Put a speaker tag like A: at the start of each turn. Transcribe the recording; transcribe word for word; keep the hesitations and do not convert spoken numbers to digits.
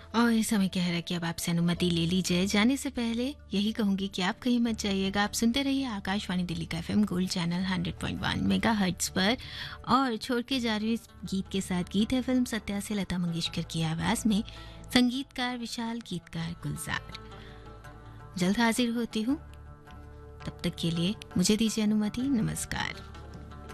A: और समय कह रहा है कि अब आपसे अनुमति ले लीजिए। जाने से पहले यही कहूंगी कि आप कहीं मत जाइएगा। आप सुनते रहिए आकाशवाणी दिल्ली का FM gold channel hundred point one megahertz पर। और छोड़ के जा रही गीत के साथ गीत है फिल्म सत्या से लता मंगेशकर की आवाज में, संगीतकार विशाल, गीतकार गुलजार। जल्द हाजिर होती हूँ, तब तक के लिए मुझे दीजिए अनुमति। नमस्कार।